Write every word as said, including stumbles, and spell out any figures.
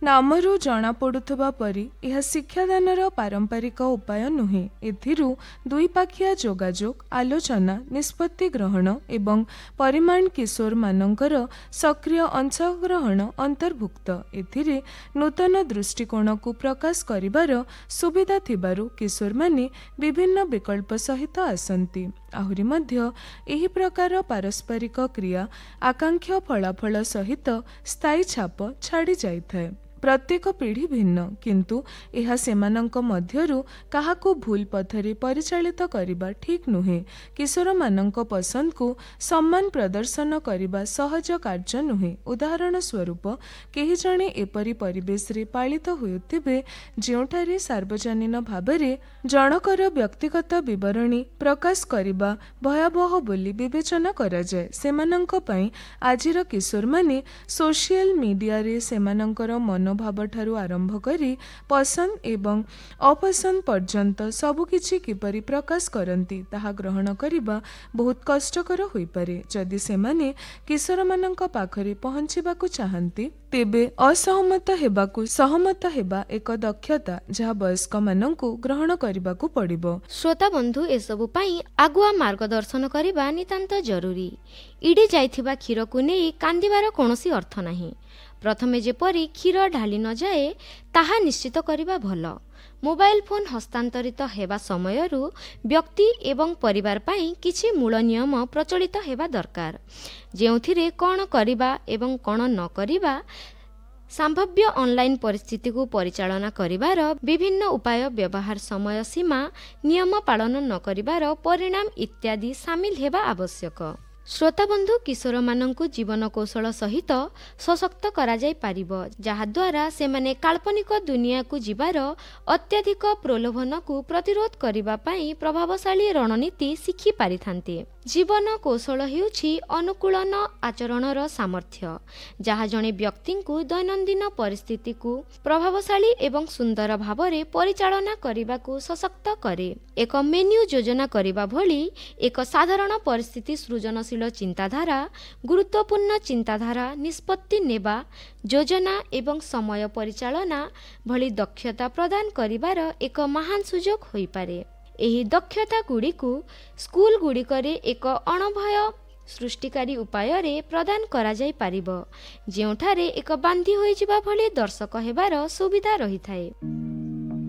नामरू जना पड़ुथबा परी यह शिक्षादानर पारंपरिक उपाय नुहे। एथिरू दुईपाखिया जोगाजोग, आलोचना, निष्पत्ति ग्रहण एवं परिमाण किशोर मानकर सक्रिय अंशग्रहण अंतर्भुक्त। एथिरे नूतन दृष्टिकोण को प्रकाश करिबार सुविधा थिबारु किशोर माने विभिन्न विकल्प सहित आसंती। आहुरी मध्य एही प्रकार पारस्परिक क्रिया आकांक्षा फलाफल सहित स्थायी छाप छाड़ी जाइथाय। प्रत्येक पीढ़ी भिन्न, किंतु यह सेमानंक मध्यरु काहाकू भूल पथरे परिचालित करिबा ठीक नुहे। किशोर मानंक पसंद को सम्मान प्रदर्शन करिबा सहज कार्य नुहे। उदाहरण स्वरूप केही जणे एपरि परिवेश रे पालित होयुथिबे जेउठारे सार्वजनीन भाबरे जनकर व्यक्तिगत विवरणी प्रकाश करिबा भयावह बोली विवेचना करा जाय। सेमानंक पई आजिर किशोर माने सोशल मीडिया रे सेमानंकर मनोभाव ठारू आरंभ करी पसंद एवं अपसंद पर्यंत सबुकिछि किपरि प्रकाश करती ताहा ग्रहण करिबा बहुत कष्टकर होई पारे। जदि सेमाने किशोर मानंक पाखरे पहुंचिबाकू चाहंती तेबे असहमत हेबाकू सहमत हेबा एक दक्षता जहा वयस्क मानंकू ग्रहण करिबाकू पड़िबो। श्रोता बंधु एसबु पई आगुआ मार्गदर्शन करिबा नितांत जरूरी। इडी जाइथिबा क्षीर को नेई कांदिबार कोनोसी अर्थ नाही। प्रथमे जेपरि क्षीर ढाली न जाए ताहा निश्चित करिबा भल। मोबाइल फोन हस्तांतरित हेबा समयरु व्यक्ति एवं परिवार पाई किछि मूल नियम प्रचलित हेबा दरकार, जेउथिरे कौन करिबा एवं कौन न करिबा संभाव्य ऑनलाइन परिस्थिति को परिचालना करिबार विभिन्न उपाय, व्यवहार समय सीमा, नियम पालन न करिबार परिणाम इत्यादि सामिल हेबा आवश्यक। श्रोता बंधु किशोर मानंकु जीवन कौशल सहित सशक्त करा जाय पारिबो, जहा द्वारा सेमाने काल्पनिक दुनिया को जीवार अत्यधिक प्रलोभन को प्रतिरोध करिबा पई प्रभावशाली रणनीति शिखि पारिथान्ते। जीवन कौशल हेउछि अनुकूलन आचरणर सामर्थ्य, जहा जणे व्यक्ति को दैनन्दिन परिस्थिति को प्रभावशाली एवं सुंदर भावरे परिचालना करिबा को सशक्त करे। एक मेन्यू योजना करिबा भली एक साधारण परिस्थिति सृजनशील चिंताधारा, गुरुत्वपूर्ण चिंताधारा, निष्पत्ति नेबा, योजना एवं समय परिचालना भली दक्षता प्रदान करिबार एक महान सुजोग होई पारे। एही दक्षता गुड़ी को स्कूल गुड़िकरे एक अणभय सृष्टिकारी उपाय रे प्रदान करा जाय पारिबो, जेउठारे एक बांधी होई जिबा भली दर्शक हेबार सुविधा रही थाए।